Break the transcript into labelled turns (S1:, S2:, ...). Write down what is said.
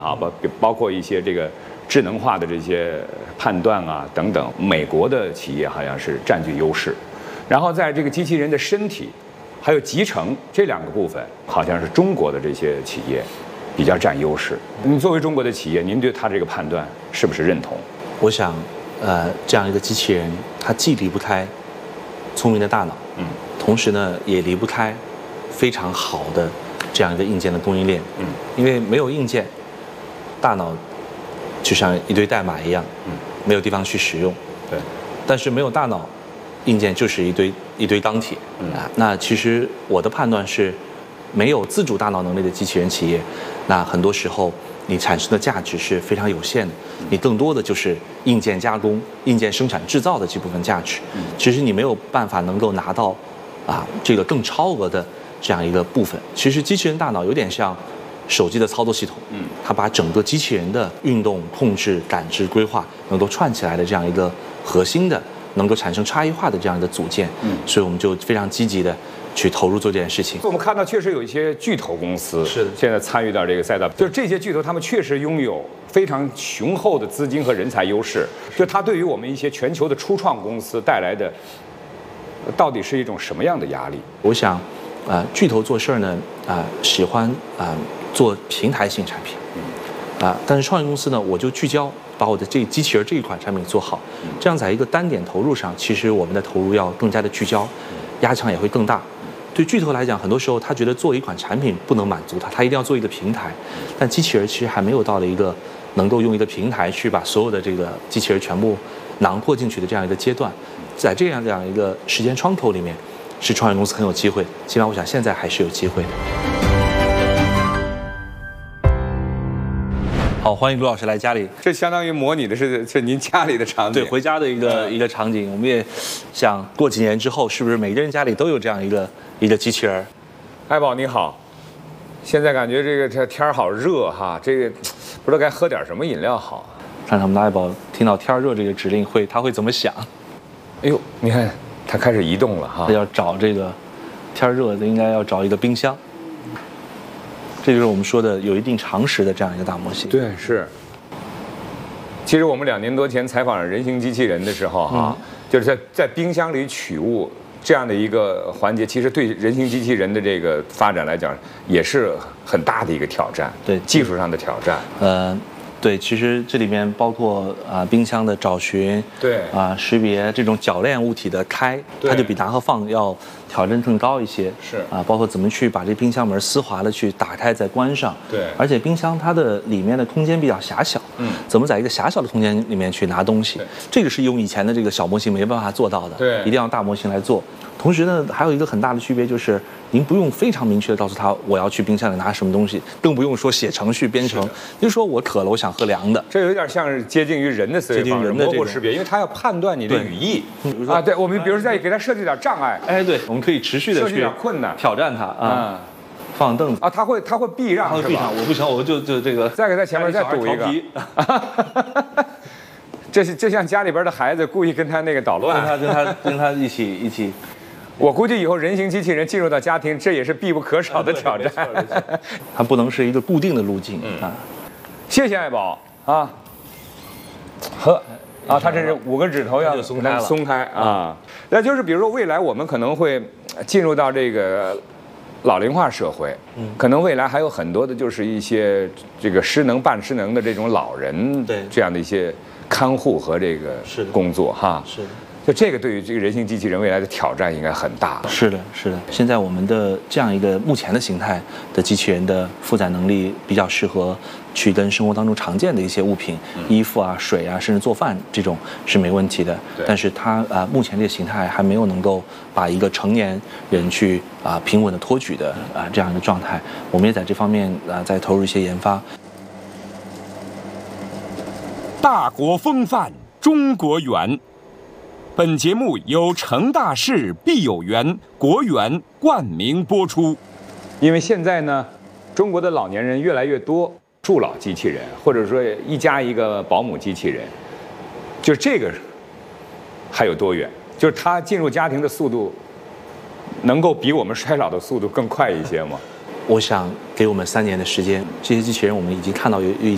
S1: 啊，包括一些这个智能化的这些判断啊等等，美国的企业好像是占据优势，然后在这个机器人的身体，还有集成这两个部分，好像是中国的这些企业比较占优势。你作为中国的企业，您对他这个判断是不是认同？
S2: 我想，这样一个机器人，它既离不开聪明的大脑，同时呢也离不开非常好的这样一个硬件的供应链，因为没有硬件，大脑就像一堆代码一样，没有地方去使用。
S1: 对，
S2: 但是没有大脑，硬件就是一堆钢铁。那其实我的判断是，没有自主大脑能力的机器人企业，那很多时候你产生的价值是非常有限的，你更多的就是硬件加工、硬件生产制造的这部分价值。其实你没有办法能够拿到这个更超额的这样一个部分。其实机器人大脑有点像手机的操作系统，它把整个机器人的运动、控制、感知、规划能够串起来的这样一个核心的，能够产生差异化的这样一个组件。所以我们就非常积极的去投入做这件事情。
S1: 我们看到确实有一些巨头公司
S2: 是的，
S1: 现在参与到这个赛道，就是这些巨头他们确实拥有非常雄厚的资金和人才优势，就它对于我们一些全球的初创公司带来的，到底是一种什么样的压力？
S2: 我想，巨头做事儿呢，喜欢做平台性产品，但是创业公司呢，我就聚焦把我的这机器人这一款产品做好，这样在一个单点投入上，其实我们的投入要更加的聚焦，压强也会更大。对巨头来讲，很多时候他觉得做一款产品不能满足他，他一定要做一个平台，但机器人其实还没有到了一个能够用一个平台去把所有的这个机器人全部囊括进去的这样一个阶段，在这样一个时间窗口里面，是创业公司很有机会，起码我想现在还是有机会的。好，欢迎卢老师来家里。
S1: 这相当于模拟的是您家里的场景，
S2: 对，回家的一个场景。我们也想过几年之后，是不是每个人家里都有这样一个机器人？
S1: 爱宝你好，现在感觉这天儿好热哈，这个不知道该喝点什么饮料好。
S2: 看他们的爱宝听到天热这个指令他会怎么想？
S1: 哎呦，你看他开始移动了哈，
S2: 他要找这个天热的应该要找一个冰箱。这就是我们说的有一定常识的这样一个大模型。
S1: 对，是。其实我们2年多前采访人形机器人的时候哈，就是在冰箱里取物这样的一个环节，其实对人形机器人的这个发展来讲，也是很大的一个挑战，
S2: 对
S1: 技术上的挑战。
S2: 对，其实这里面包括冰箱的找寻，
S1: 对
S2: 识别这种铰链物体的开，它就比拿和放要挑战更高一些。
S1: 是
S2: 包括怎么去把这冰箱门丝滑的去打开再关上。
S1: 对，
S2: 而且冰箱它的里面的空间比较狭小，怎么在一个狭小的空间里面去拿东西，这个是用以前的这个小模型没办法做到的。
S1: 对，
S2: 一定要大模型来做。同时呢，还有一个很大的区别就是，您不用非常明确的告诉他我要去冰箱里拿什么东西，更不用说写程序编程。就是说我渴了，我想喝凉的。
S1: 这有点像是接近于人的思维方式，模糊识别，因为它要判断你的语义对，我们比如说再给它设计点障碍，
S2: 对，我们可以持续的
S1: 设计点困难
S2: 挑战它放凳子
S1: 它会避让，
S2: 它会避让，我不行，我就这个，
S1: 再给它前面再堵一个。这像家里边的孩子故意跟他那个捣乱，
S2: 跟他一起。
S1: 我估计以后人形机器人进入到家庭，这也是必不可少的挑战。
S2: 它不能是一个固定的路径
S1: 谢谢爱宝啊，喝它这是5个指头要松开啊。那就是比如说未来我们可能会进入到这个老龄化社会，可能未来还有很多的就是一些这个失能半失能的这种老人，这样的一些看护和这个工作哈。
S2: 是的。
S1: 就这个对于这个人形机器人未来的挑战应该很大。
S2: 是的。现在我们的这样一个目前的形态的机器人的负载能力比较适合去跟生活当中常见的一些物品，衣服水甚至做饭这种是没问题的。但是它目前这个形态还没有能够把一个成年人去平稳的托举的这样一个状态。我们也在这方面在投入一些研发。
S3: 大国风范，中国园。本节目由成大事必有园国园冠名播出。
S1: 因为现在呢，中国的老年人越来越多，助老机器人，或者说一家一个保姆机器人，就这个还有多远？就是它进入家庭的速度，能够比我们衰老的速度更快一些吗？
S2: 我想给我们3年的时间，这些机器人我们已经看到有